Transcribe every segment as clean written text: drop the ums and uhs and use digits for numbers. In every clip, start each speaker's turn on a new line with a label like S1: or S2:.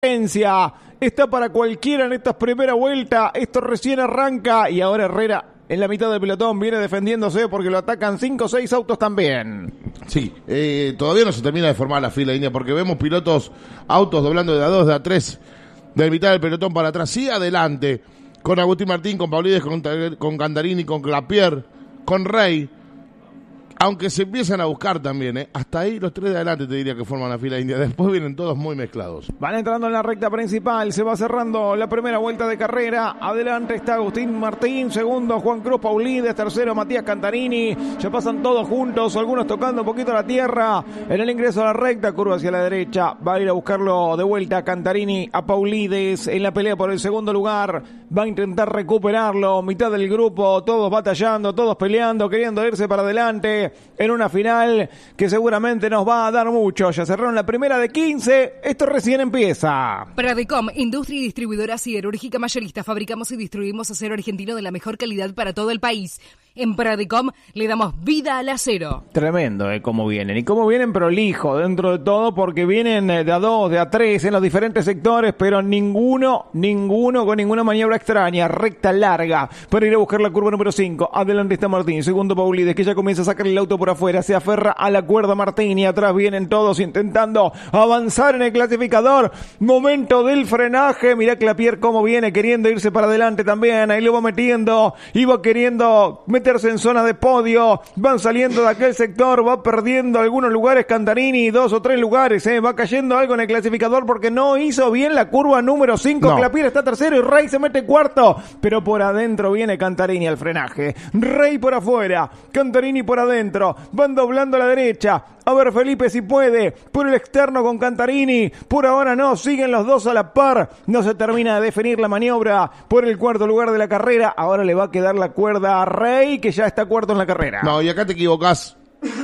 S1: Está para cualquiera en esta primera vuelta. Esto recién arranca y ahora Herrera en la mitad del pelotón viene defendiéndose porque lo atacan 5 o 6 autos también.
S2: Sí, todavía no se termina de formar la fila línea porque vemos autos doblando de A2, de A3, de la mitad del pelotón para atrás. Sí, adelante, con Agustín Martín, con Paulides, con Cantarini, con Clapier, con Rey. Aunque se empiezan a buscar también, hasta ahí los tres de adelante te diría que forman la fila india. Después vienen todos muy mezclados.
S1: Van entrando en la recta principal, se va cerrando la primera vuelta de carrera. Adelante está Agustín Martín, segundo Juan Cruz Paulides, tercero Matías Cantarini. Ya pasan todos juntos, algunos tocando un poquito la tierra. En el ingreso a la recta, curva hacia la derecha. Va a ir a buscarlo de vuelta Cantarini a Paulides en la pelea por el segundo lugar. Va a intentar recuperarlo, mitad del grupo, todos batallando, todos peleando, queriendo irse para adelante. En una final que seguramente nos va a dar mucho. Ya cerraron la primera de 15. Esto recién empieza.
S3: Pradecom, industria y distribuidora siderúrgica mayorista. Fabricamos y distribuimos acero argentino de la mejor calidad para todo el país. En Pradecom le damos vida al acero.
S1: Tremendo, cómo vienen. Y cómo vienen prolijo dentro de todo, porque vienen de A2, de A3 en los diferentes sectores, pero ninguno con ninguna maniobra extraña. Recta larga para ir a buscar la curva número 5. Adelante está Martín, segundo Paulides, que ya comienza a sacar el auto por afuera. Se aferra a la cuerda Martín y atrás vienen todos intentando avanzar en el clasificador. Momento del frenaje. Mirá Clapier cómo viene queriendo irse para adelante también. Ahí lo va metiendo y va queriendo meterse en zona de podio. Van saliendo de aquel sector, va perdiendo algunos lugares Cantarini, 2 o 3 lugares, va cayendo algo en el clasificador porque no hizo bien la curva número 5. No. Clapier está tercero y Rey se mete cuarto, pero por adentro viene Cantarini al frenaje. Rey por afuera, Cantarini por adentro, van doblando a la derecha. A ver Felipe si puede, por el externo con Cantarini, por ahora no, siguen los dos a la par, no se termina de definir la maniobra por el cuarto lugar de la carrera. Ahora le va a quedar la cuerda a Rey, que ya está cuarto en la carrera.
S2: No, y acá te equivocás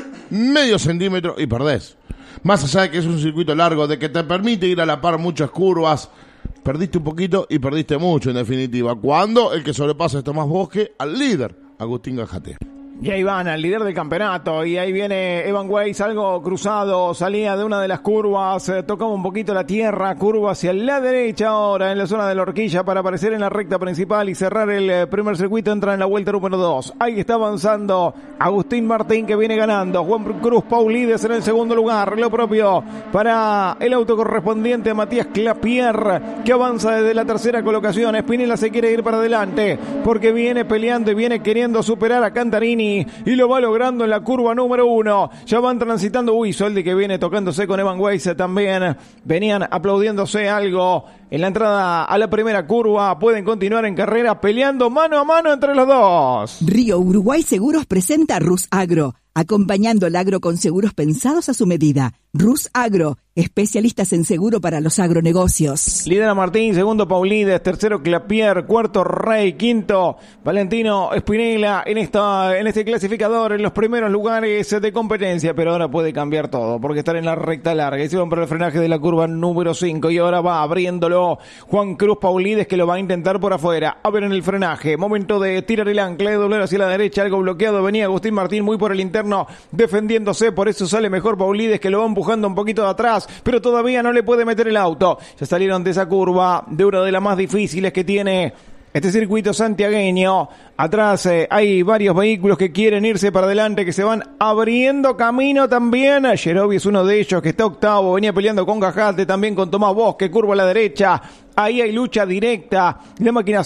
S2: medio centímetro y perdés. Más allá de que es un circuito largo, de que te permite ir a la par muchas curvas, perdiste un poquito y perdiste mucho en definitiva. Cuando el que sobrepasa es Tomás Bosque al líder, Agustín Gajate.
S1: Y ahí van al líder del campeonato y ahí viene Evan Weiss, algo cruzado, salía de una de las curvas, tocaba un poquito la tierra, curva hacia la derecha ahora en la zona de la horquilla para aparecer en la recta principal y cerrar el primer circuito. Entra en la vuelta número 2. Ahí está avanzando Agustín Martín, que viene ganando. Juan Cruz Paulides en el segundo lugar, lo propio para el auto correspondiente a Matías Clapier, que avanza desde la tercera colocación. Espinela se quiere ir para adelante porque viene peleando y viene queriendo superar a Cantarini y lo va logrando en la curva número 1. Ya van transitando, Soldi que viene tocándose con Evan Weiss también. Venían aplaudiéndose algo en la entrada a la primera curva. Pueden continuar en carrera peleando mano a mano entre los dos.
S4: Río Uruguay Seguros presenta Rus Agro, acompañando el agro con seguros pensados a su medida. Rus Agro, especialistas en seguro para los agronegocios.
S1: Lidera Martín, segundo Paulides, tercero Clapier, cuarto Rey, quinto Valentino Espinela en este clasificador en los primeros lugares de competencia, pero ahora puede cambiar todo porque están en la recta larga y se van para el frenaje de la curva número 5 y ahora va abriéndolo Juan Cruz Paulides, que lo va a intentar por afuera. A ver en el frenaje, momento de tirar el ancla, de doblar hacia la derecha, algo bloqueado, venía Agustín Martín muy por el interno defendiéndose, por eso sale mejor Paulides, que lo va empujando un poquito de atrás, pero todavía no le puede meter el auto. Ya salieron de esa curva, de una de las más difíciles que tiene este circuito santiagueño. Atrás hay varios vehículos que quieren irse para adelante, que se van abriendo camino también. Yerobi es uno de ellos, que está octavo, venía peleando con Gajate, también con Tomás Bosque, curva a la derecha. Ahí hay lucha directa. La máquina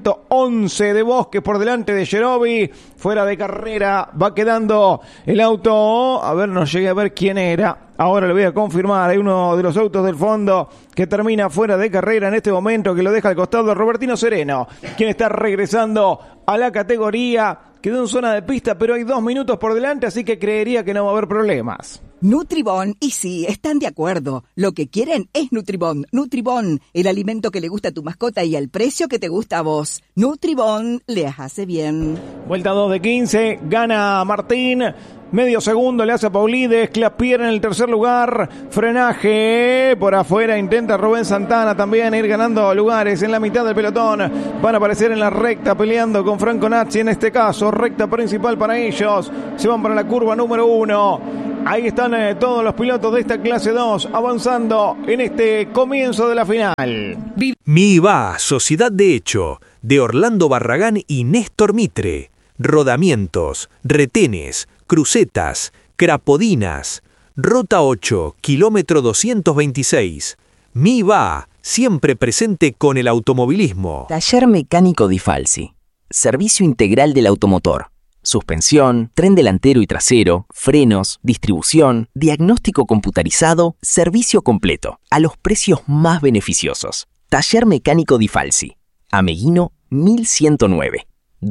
S1: 111 de Bosque por delante de Yerobi. Fuera de carrera va quedando el auto. A ver, no llegué a ver quién era. Ahora lo voy a confirmar. Hay uno de los autos del fondo que termina fuera de carrera en este momento, que lo deja al costado de Robertino Sereno, quien está regresando a la categoría. Quedó en zona de pista, pero hay 2 minutos por delante, así que creería que no va a haber problemas.
S4: Nutribón, y sí, están de acuerdo. Lo que quieren es Nutribón. Nutribón, el alimento que le gusta a tu mascota y al precio que te gusta a vos. Nutribón, les hace bien.
S1: Vuelta 2 de 15, gana Martín. Medio segundo le hace a Paulides, Clapier en el tercer lugar, frenaje por afuera, intenta Rubén Santana también ir ganando lugares en la mitad del pelotón, van a aparecer en la recta peleando con Franco Nazzi en este caso, recta principal para ellos, se van para la curva número 1, Ahí están todos los pilotos de esta clase 2 avanzando en este comienzo de la final.
S5: MIVA, Sociedad de Hecho, de Orlando Barragán y Néstor Mitre. Rodamientos, retenes, crucetas, crapodinas. Rota 8, kilómetro 226. MIVA, siempre presente con el automovilismo.
S6: Taller Mecánico Di Falsi. Servicio integral del automotor. Suspensión, tren delantero y trasero, frenos, distribución, diagnóstico computarizado, servicio completo, a los precios más beneficiosos. Taller Mecánico Di Falsi. Ameguino 1109.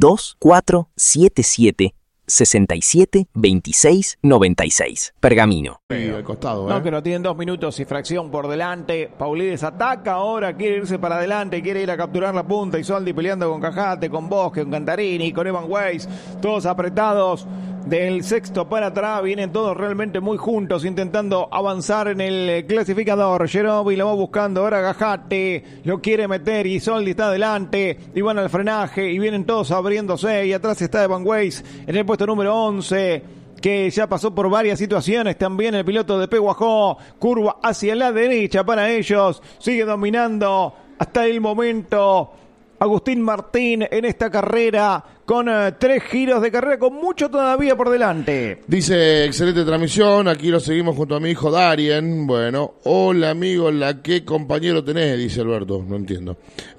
S6: 2477 67 26 96. Pergamino.
S2: Al costado,
S1: No, que no tienen 2 minutos y fracción por delante. Paulides ataca ahora, quiere irse para adelante, quiere ir a capturar la punta. Isoldi peleando con Cajate, con Bosque, con Cantarini, con Evan Weiss, todos apretados. Del sexto para atrás vienen todos realmente muy juntos intentando avanzar en el clasificador. Jerobi lo va buscando ahora Gajate, lo quiere meter y Isoldi está adelante y van al frenaje y vienen todos abriéndose y atrás está Evan Weiss en el puesto número 11, que ya pasó por varias situaciones. También el piloto de Peguajó, curva hacia la derecha para ellos, sigue dominando hasta el momento Agustín Martín en esta carrera con 3 giros de carrera, con mucho todavía por delante.
S2: Dice, excelente transmisión, aquí lo seguimos junto a mi hijo Darien. Bueno, hola amigo, ¿qué compañero tenés? Dice Alberto, no entiendo.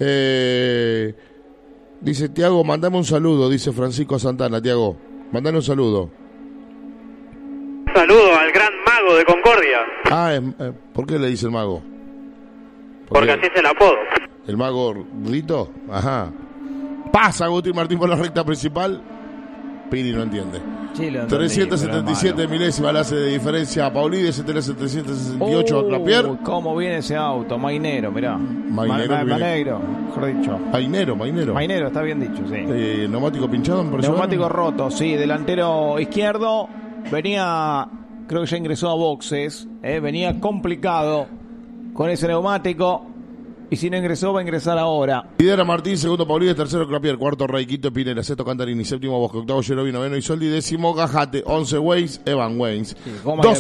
S2: Dice, Tiago, mandame un saludo, dice Francisco Santana. Tiago, mandame un saludo.
S7: Saludo al gran mago de Concordia.
S2: ¿Por qué le dice el mago?
S7: Porque así es el apodo.
S2: ¿El mago Rito? Ajá. Pasa Agustín Martín por la recta principal. Piri no entiende.
S1: Sí,
S2: 377 milésimas le hace de diferencia a Paulides, 368 a Clapier.
S1: ¿Cómo viene ese auto? Mainero, mirá.
S2: Mainero,
S1: mejor dicho. Mainero, está bien dicho, sí.
S2: Neumático pinchado, me pareció.
S1: Neumático roto, sí. Delantero izquierdo. Venía, creo que ya ingresó a boxes. Venía complicado con ese neumático. Y si no ingresó, va a ingresar ahora.
S2: Lidera Martín, segundo Paulides, tercero Clapier, cuarto Rey, quinto Pinera, sexto Cantarini, séptimo Bosque, octavo Jerobi, noveno Isoldi, décimo Gajate, 11 Weiss, Evan Weiss,
S1: sí,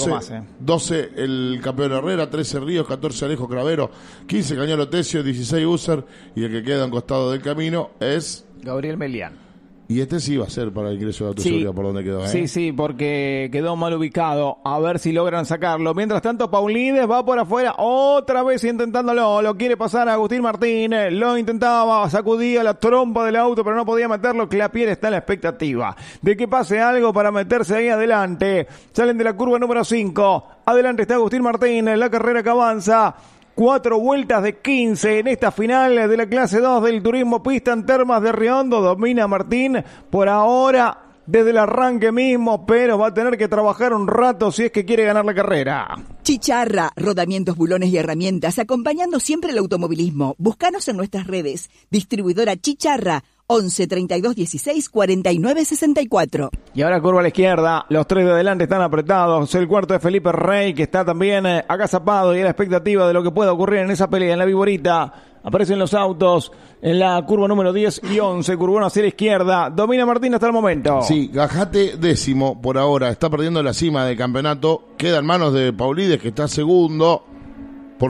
S2: 12 el campeón Herrera, 13 Ríos, 14 Alejo Cravero, 15 Cañolo Tesio, 16 User, y el que queda a un costado del camino es
S1: Gabriel Melián.
S2: Y este sí va a ser para el ingreso de autoseguridad, por donde quedó.
S1: Sí, porque quedó mal ubicado. A ver si logran sacarlo. Mientras tanto, Paulides va por afuera, otra vez intentándolo. Lo quiere pasar a Agustín Martínez. Lo intentaba, sacudía la trompa del auto, pero no podía meterlo. Clapier está en la expectativa de que pase algo para meterse ahí adelante. Salen de la curva número 5. Adelante está Agustín Martínez. La carrera que avanza. 4 vueltas de 15 en esta final de la clase 2 del Turismo Pista en Termas de Riondo. Domina Martín por ahora desde el arranque mismo, pero va a tener que trabajar un rato si es que quiere ganar la carrera.
S4: Chicharra, rodamientos, bulones y herramientas, acompañando siempre el automovilismo. Búscanos en nuestras redes. Distribuidora Chicharra, 11 32 16 49 64.
S1: Y ahora curva a la izquierda, los 3 de adelante están apretados. El cuarto de Felipe Rey, que está también agazapado y a la expectativa de lo que pueda ocurrir en esa pelea en la Viborita. Aparecen los autos en la curva número 10 y 11, curvón hacia la izquierda. Domina Martín hasta el momento.
S2: Sí, Gajate décimo por ahora, está perdiendo la cima del campeonato. Queda en manos de Paulides, que está segundo por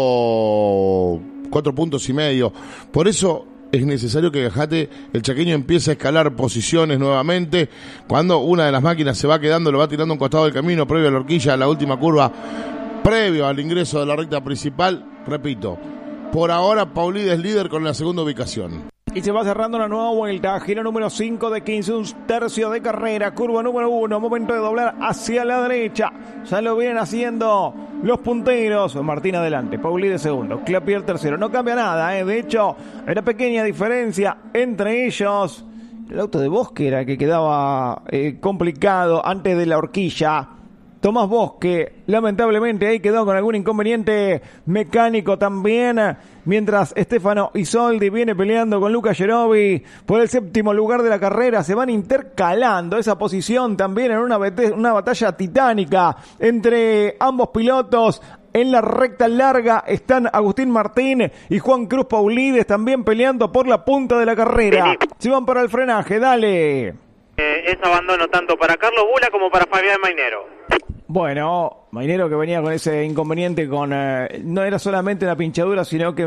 S2: solo 4 puntos y medio. Por eso es necesario que Gajate, el chaqueño, empiece a escalar posiciones nuevamente. Cuando una de las máquinas se va quedando, lo va tirando a un costado del camino, previo a la horquilla, a la última curva, previo al ingreso de la recta principal. Repito, por ahora Paulides líder con la segunda ubicación.
S1: Y se va cerrando la nueva vuelta, giro número 5 de 15, un tercio de carrera, curva número 1, momento de doblar hacia la derecha. Ya lo vienen haciendo los punteros. Martín adelante, Paulides segundo, Clapier tercero. No cambia nada, de hecho, hay una pequeña diferencia entre ellos. El auto de Bosque era el que quedaba complicado antes de la horquilla. Tomás Bosque, lamentablemente, ahí quedó con algún inconveniente mecánico también, mientras Stefano Isoldi viene peleando con Luca Jerobi por el séptimo lugar de la carrera. Se van intercalando esa posición también en una batalla titánica entre ambos pilotos. En la recta larga están Agustín Martín y Juan Cruz Paulides también peleando por la punta de la carrera. Se van para el frenaje, dale.
S7: Es abandono tanto para Carlos Bula como para Fabián Mainero.
S1: Bueno, Mainero que venía con ese inconveniente con... no era solamente una pinchadura, sino que